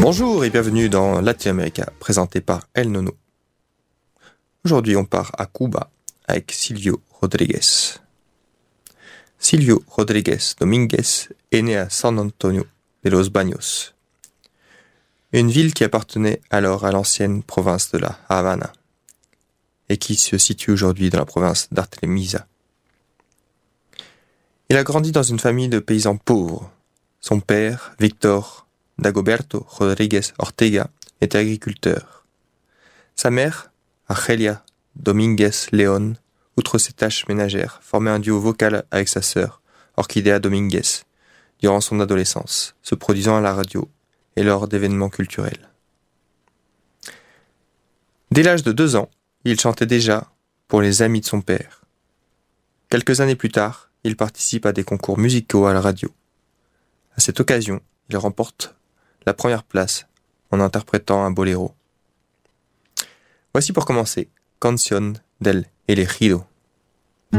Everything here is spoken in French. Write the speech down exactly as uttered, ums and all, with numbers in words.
Bonjour et bienvenue dans Latinoamérica, présenté par El Nono. Aujourd'hui, on part à Cuba avec Silvio Rodríguez. Silvio Rodríguez Domínguez est né à San Antonio de los Baños, une ville qui appartenait alors à l'ancienne province de la Havana et qui se situe aujourd'hui dans la province d'Artemisa. Il a grandi dans une famille de paysans pauvres. Son père, Victor Dagoberto Rodríguez Ortega, était agriculteur. Sa mère, Argelia Domínguez León, outre ses tâches ménagères, formait un duo vocal avec sa sœur, Orquídea Domínguez, durant son adolescence, se produisant à la radio et lors d'événements culturels. Dès l'âge de deux ans, il chantait déjà pour les amis de son père. Quelques années plus tard, il participe à des concours musicaux à la radio. À cette occasion, il remporte la première place en interprétant un boléro. Voici pour commencer Canción del Elegido.